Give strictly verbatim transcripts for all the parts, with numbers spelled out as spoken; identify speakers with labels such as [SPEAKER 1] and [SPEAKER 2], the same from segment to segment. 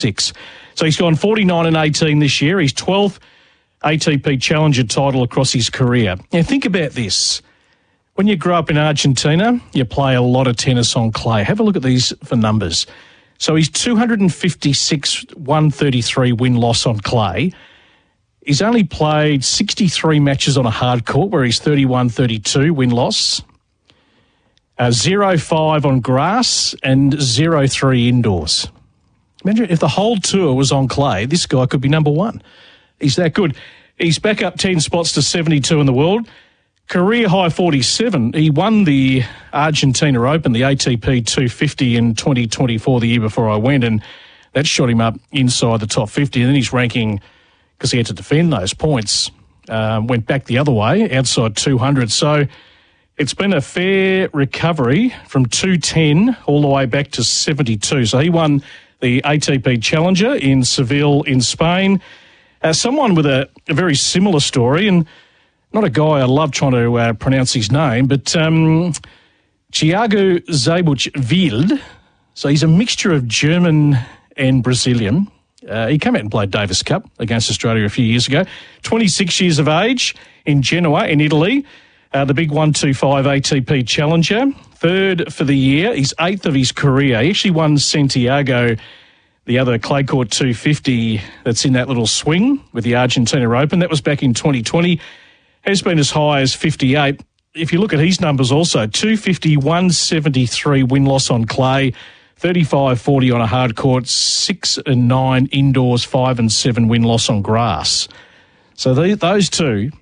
[SPEAKER 1] six. So he's gone forty-nine and eighteen this year. He's twelfth A T P Challenger title across his career. Now, think about this. When you grow up in Argentina, you play a lot of tennis on clay. Have a look at these for numbers. So he's two hundred fifty-six, one thirty-three win-loss on clay. He's only played sixty-three matches on a hard court where he's thirty-one thirty-two win-loss. Uh, zero five on grass and zero three indoors. Imagine if the whole tour was on clay, this guy could be number one. He's that good. He's back up ten spots to seventy-two in the world. Career high forty-seven. He won the Argentina Open, the A T P two fifty in twenty twenty-four, the year before I went, and that shot him up inside the top fifty. And then his ranking, because he had to defend those points, uh, went back the other way, outside two hundred. So it's been a fair recovery from two ten all the way back to seventy-two. So he won the A T P Challenger in Seville in Spain. Uh, someone with a, a very similar story, and not a guy I love trying to uh, pronounce his name, but um, Thiago Seyboth-Wild. So he's a mixture of German and Brazilian. Uh, he came out and played Davis Cup against Australia a few years ago. twenty-six years of age in Genoa in Italy. Uh, the big one twenty-five A T P Challenger. Third for the year. He's eighth of his career. He actually won Santiago, the other clay court two fifty that's in that little swing with the Argentina Open. That was back in twenty twenty. Has been as high as fifty-eight. If you look at his numbers also, two fifty, one seventy-three win-loss on clay, thirty-five forty on a hard court, six and nine indoors, five and seven win-loss on grass. So the, those two,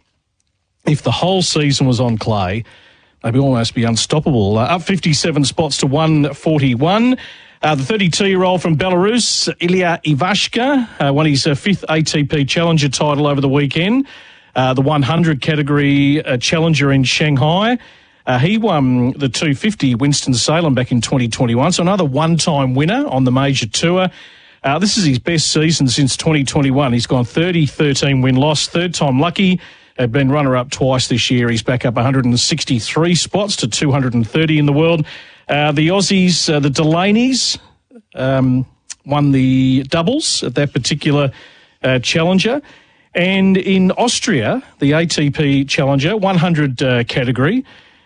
[SPEAKER 1] if the whole season was on clay, they'd almost be unstoppable. Uh, up fifty-seven spots to one forty-one. Uh, the thirty-two-year-old from Belarus, Ilya Ivashka, uh, won his uh, fifth A T P Challenger title over the weekend. Uh, the one hundred category uh, Challenger in Shanghai. Uh, he won the two fifty Winston-Salem back in twenty twenty-one, so another one-time winner on the major tour. Uh, this is his best season since twenty twenty-one. He's gone thirty thirteen win-loss, third time lucky. Had been runner-up twice this year. He's back up one hundred sixty-three spots to two hundred thirty in the world. Uh, the Aussies, uh, the Delaney's, um, won the doubles at that particular uh, Challenger. And in Austria, the A T P Challenger, one hundred uh, category,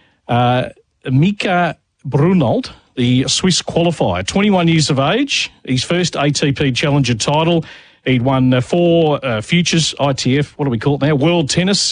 [SPEAKER 1] uh, Mika Brunold, the Swiss qualifier, twenty-one years of age, his first A T P Challenger title. He'd won uh, four uh, Futures I T F, what do we call it now, World Tennis